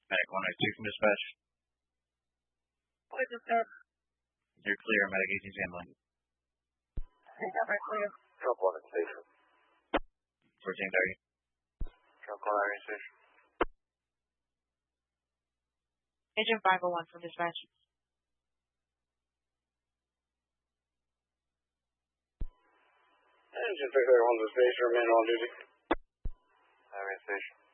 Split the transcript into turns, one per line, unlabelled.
Medic 102 from dispatch.
What is that?
You're clear, Medic 18's handling.
Clear.
Drop 1 at station.
1430.
Drop 1 area station.
Agent 501 from dispatch.
Agent 501 to station, remain on duty. Area station.